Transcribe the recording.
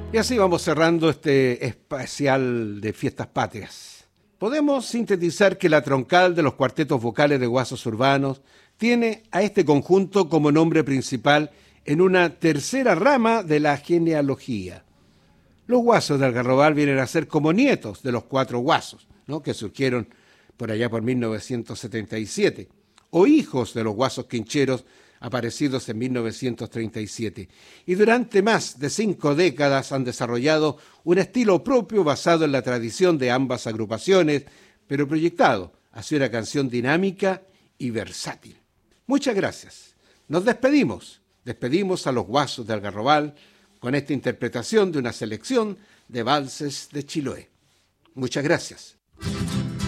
Y así vamos cerrando este especial de Fiestas Patrias. Podemos sintetizar que la troncal de los cuartetos vocales de guasos urbanos tiene a este conjunto como nombre principal en una tercera rama de la genealogía. Los guasos de Algarrobal vienen a ser como nietos de los cuatro guasos, ¿no?, que surgieron por allá por 1977, o hijos de los guasos quincheros aparecidos en 1937. Y durante más de 5 décadas han desarrollado un estilo propio basado en la tradición de ambas agrupaciones, pero proyectado hacia una canción dinámica y versátil. Muchas gracias. Nos despedimos. Despedimos a los guasos de Algarrobal con esta interpretación de una selección de valses de Chiloé. Muchas gracias.